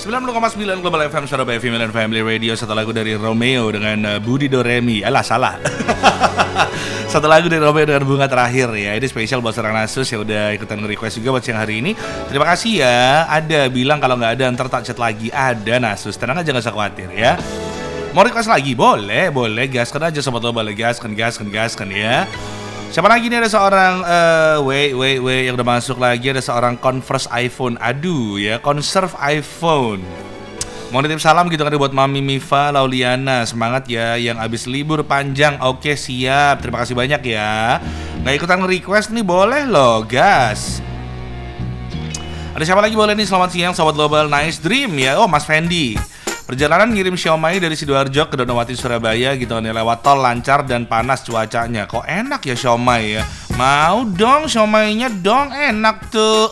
90,9 Global FM Surabaya Female and Family Radio. Satu lagu dari Romeo dengan Budi Doremi. Alah salah. Satu lagu dari Romeo dengan Bunga Terakhir ya. Ini spesial buat seorang Nasus yang udah ikutan nge-request juga buat siang hari ini. Terima kasih ya. Ada bilang kalau nggak ada ntar tak chat lagi. Ada Nasus, tenang aja, nggak usah khawatir ya. Mau request lagi? Boleh, gaskan aja sobat lo, boleh gaskan ya. Siapa lagi nih? Ada seorang wait yang udah masuk lagi. Ada seorang Converse iPhone. Aduh ya, Conserve iPhone. Mau nitip salam gitu kan buat Mami Mifa Lauliana. Semangat ya yang abis libur panjang. Oke siap, terima kasih banyak ya. Nggak ikutan request nih boleh loh, gas. Ada siapa lagi boleh nih? Selamat siang sobat Global, nice dream ya. Oh Mas Fendi, perjalanan ngirim siomay dari Sidoarjo ke Donowati Surabaya gitu nih, lewat tol lancar dan panas cuacanya. Kok enak ya siomay ya? Mau dong siomaynya dong, enak tuh.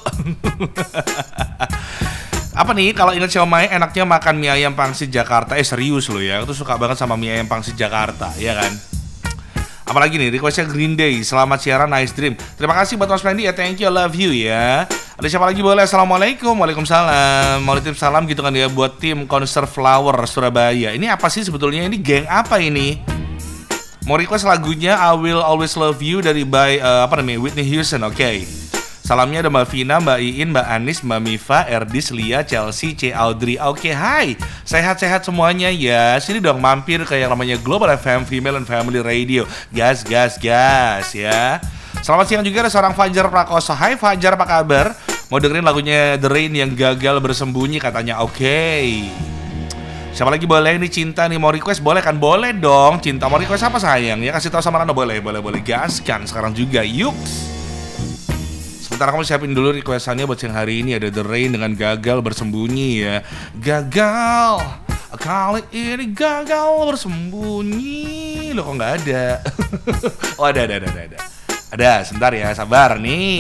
Apa nih kalau ingat siomay enaknya makan mie ayam pangsit Jakarta. Serius loh ya, aku tuh suka banget sama mie ayam pangsit Jakarta, ya kan? Apalagi nih requestnya Green Day, selamat siaran nice dream. Terima kasih buat Mas Fendi ya, thank you, I love you ya. Ada siapa lagi boleh? Assalamualaikum. Waalaikumsalam. Mau nitip salam gitu kan ya buat tim Conserve Flower Surabaya. Ini apa sih sebetulnya? Ini geng apa ini? Mau request lagunya I Will Always Love You dari Whitney Houston. Oke. Salamnya ada Mbak Vina, Mbak Iin, Mbak Anis, Mbak Mifa, Erdis, Lia, Chelsea, C. Audrey. Oke, hai. Sehat-sehat semuanya ya. Sini dong mampir ke yang namanya Global FM Female and Family Radio. Gas ya. Selamat siang juga ada seorang Fajar Prakoso. Hai Fajar, apa kabar? Mau dengerin lagunya The Rain yang gagal bersembunyi katanya. Oke. Siapa lagi boleh nih? Cinta nih mau request, boleh kan? Boleh dong. Cinta mau request apa sayang? Ya kasih tahu sama Rano, boleh. Gaskan sekarang juga. Yuk. Sebentar kamu siapin dulu requestannya buat siang hari ini. Ada The Rain dengan gagal bersembunyi ya. Gagal. Kali ini gagal bersembunyi. Loh kok nggak ada? Oh ada. Ada, sebentar ya, sabar nih.